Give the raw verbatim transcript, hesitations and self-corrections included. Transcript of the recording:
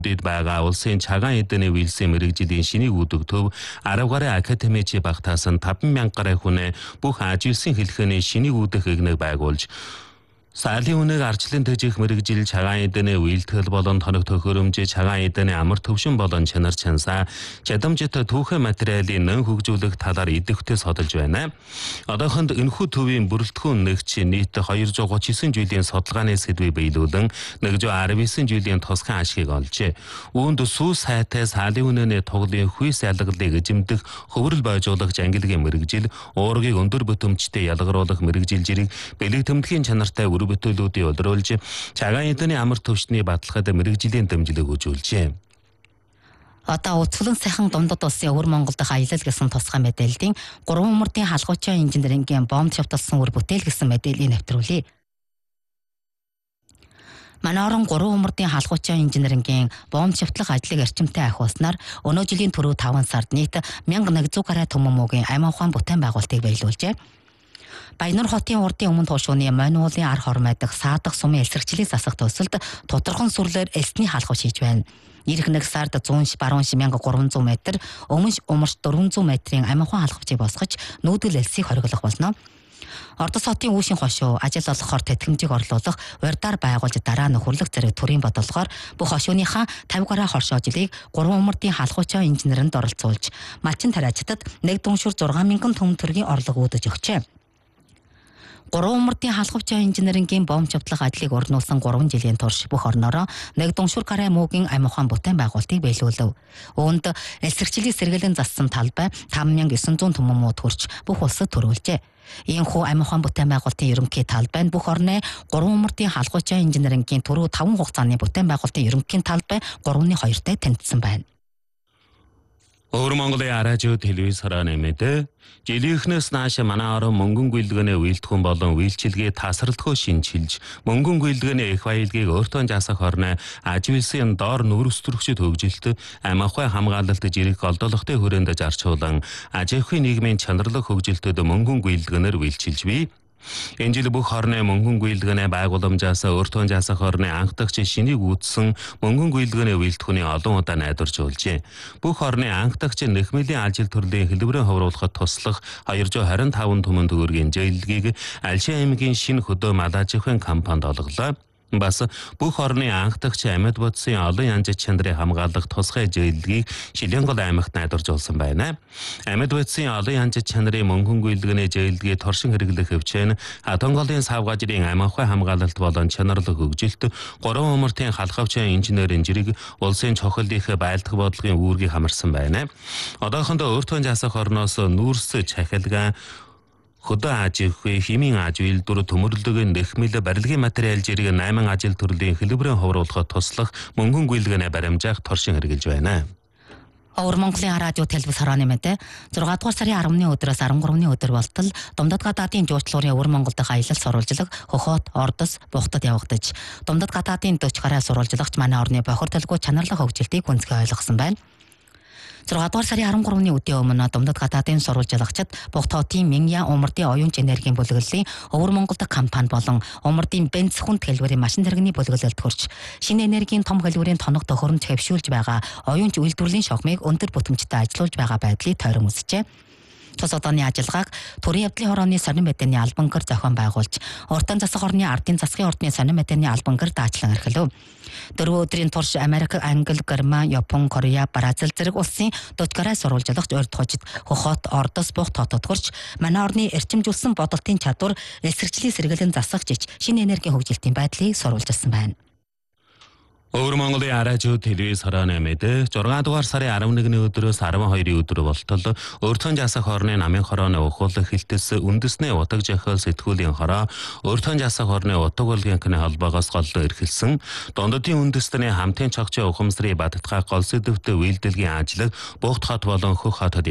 дэд байгаа улсын цагаан эдэний үйлсийн мэрэгжлийн шинийг үүдэг төв арав гаруй академич багтаас нь таван мянга гаруй хүнээ бүх ажилсын хэлхээний шинийг үүдэх игнэг байгуулж Саалийн үнэг арчлан төжих мэрэгжил цагаан эдэний үйлдэл болон тоног төхөөрөмж цагаан эдэний амар төвшин болон чанар чансаа чадамжит түүхэн материалын нэн хөгжүүлэх талаар идэвхтэй судалж байна. Одоохонд энэхүү төвийн бүрэлдэхүүн нэгж нийт хоёр зуун гуравч девять жилийн судалгааны сэдвийг биелүүлэн нэг зуун арав девять жилийн тусгай ашгийг олжээ. Үүнд сүүс сайтай саалийн үнэний туглын хүйс ялгалыг эзэмдэх хөврөл бойжуулах ангилгийн мэрэгжил, уургийг өндөр бүтэмжтэй ялгаруулах мэрэгжил зэрэг бэлэг тэмдгийн чанартай бүтээлүүдийн удруулж цагаан эдэний амар төвшний баталгад мэрэгжлийн дэмжлэг үзүүлжээ. Одоо уцлан сайхан дундад улсын өвөр Монголд аялал гэсэн тусгай мэдээллийн гурван мөрдийн халгуучаа инженерингийн бомб шавталсан үр бүтээл гэсэн мэдээллийг нэвтрүүлээ. Манай орон гурван мөрдийн халгуучаа инженерингийн бомб шавтлах ажлыг эрчимтэй ахиулснаар өнөө жилийн түрүү таван сард нийт мянга нэгдүгээр гаруй төмөмөгийн амь ухаан бүтээн байгуулалтыг биелүүлжээ. Баянур хотын урдын өмнө туушууны Монголын ар хормойдох саадах сумын эсрэгчлийн засах төсөлд тодорхон сүрлээр элсний халахуй хийж байна. Ирэх нэг сард зуун баруун мянга гурван зуун метр, өмнө умарч дөрвөн зуун метрийн амь ухаан халахуйчийг босгож нүүдэл элсийг хориглох болно. Ордос хотын үүшин хошуу ажил олгохоор тэтгэмжийг орлуулах урьдаар байгуулж дараа нь хөрлөх зэрэг төрийн бодлогоор бүх хошууныхаа тавь гаруй хоршоожилыг гурван мөрдийн халахуучаа инженеринд оролцуулж малчин тариачдад нэг дүншүр зургаан мянган төм төргийн орлого үүдэж өгчээ. Гурван мөрдийн халахуучаа инженерингийн бомб шавтлах ажлыг урнуулсан гурван жилийн турш бүх орноороо нэг дүншүр гаруй муугийн амь ухаан бүтээн байгуулалтыг биелүүлв. Үүнд эсрэгчлийн сэргэлэн зассан талбай таван мянга девять зуун төмөмүүд хүрч бүх улсад төрүүлжээ. Иймхүү амь ухаан бүтээн байгуулалтын ерөнхий талбай нь бүх орны гурван мөрдийн халахуучаа инженерингийн түрүү таван хугацааны бүтээн байгуулалтын ерөнхий талбай гурван хоёртой танилцсан байна. Өвөр Монголын радио телевизээр нэмээд жилийнхнээс нааш манай орон мөнгөн гүйлдгэний үйлдэхүүн болон үйлчилгээ тасралтгүй шинжилж мөнгөн гүйлдгэний их баялагийг өөртөө заасах орны аживэлсийн доор нүрөстрөгчд хөгжилт амь ухаан хамгаалалт зэрэг олдолготой хүрээнд зарчуулан аж ахуйн нийгмийн чанарлаг хөгжилтөд мөнгөн гүйлдгэнээр үйлчилж бий. Энэ жил бүх орны мөнгөн гүйлдгэний байгууламжаас өөртөө заасах орны анх дахь шинийг үүдсэн мөнгөн гүйлдгэний үйлдэхүүний олон удаа найдваржуулжээ. Бүх орны анх дахь нэхмэлийн ажил төрлийн хэлбэрээ ховруулахад туслах хоёр зуун харин таван төмөн төгрөгийн зээлгийг Алшин аймгийн шинэ хөдөө малаж ахуйн компанид олголоо. Бас бүх орны анх дахь амьд бодсын олон янз чанарын хамгаалах тусгай зээлгийг Шилэнгол аймагт найдваржуулсан байна. Амьд бодсын олон янз чанарын мөнгөн гүйлдгэний зээлгийг торшин хэрэглэх хөвчэн Хатонголын савгажрын амь ухаан хамгаалалт болон чанарлаг хөгжилт гурван умартын халахуучаа инженерийн зэрэг улсын цохилдын байлдах бодлогын үүргийг хамарсан байна. Одоохондоо өөртөө заасах орноос нүүрс чахилгаан хөдөө аж ахуй, химийн аж үйлдвэр, төмөрлөгийн нэхмэл, барилгын материал зэрэг восемь ажил төрлийн хэлбэрээ ховруулахад туслах мөнгөн гүйлдгэний баримжаах торшин хэрэгжилж байна. Өвөр Монголын радио телевиз хорооны мэдээ зургаан дугаар сарын арваны өдрөөс арван гуравны өдөр болтол Думдад гадаадын жуулчлалын өвөр Монголд аялал сурвалжлаг Хохот, Ордос, Бухтад явагдаж Думдад гадаадын дөрвөн гаруй сурвалжлагч манай орны бохирдолгүй чанарлах хөгжилтийг гүнзгий ойлгосон байна. зургаан дугаар сарын арван гуравны өдрийн өмнө Думдад гадаадын сурвалжлагчид Бухтотын Минья умардын оюунч энергийн бүлэглэлийн өвөр Монголд компани болон умардын Бенц хүнд хэлбэрийн машин зэрэгний бүлэглэлд хүрч шинэ энергийн том хэлбэрийн тоног төхөөрөмж хэвшүүлж байгаа оюунч үйлдвэрлэлийн шогмыг өндөр бүтэмжтэй ажилуулж байгаа байдлыг тойрон үзжээ. Тус одооны ажиллагааг төрийн явдлын хорооны сонин мэдээний албан гэр зохион байгуулж, уртан засах орны ардын засгийн ордны сонин мэдээний албан гэр даачлан эрхлэв. Дөрвөн өдрийн турш Америк, Англи, Герман, Япон, Корея, Бразил зэрэг улсын дөрвөн гаруй сурвалжлагч урьд хожид Хохот, Ордос, Бухтотод хүрч манай орны эрчимжүүлсэн бодолтын чадвар эсрэгчлийн сэргэлэн засах жиж шинэ энергийн хөгжилтийн байдлыг сурвалжилсан байна. Өвөр Монголын радио телевиз хорооны мэдээ зургаан дугаар сарын арван нэгний өдрөөс арван хоёрын өдөр болтол өөртөө заасах орны намын хорооны ухуулах хилтэс үндэсний утаг жахал сэтгүүлийн хороо өөртөө заасах орны утаг улгийнхны холбоогоос голлоо эрхэлсэн дундадын үндэстний хамтын цогцоо ухамсрын баттгай гол сэдвтэ үйлдэлгийн ажлыг Бухт хот болон Хөх хотод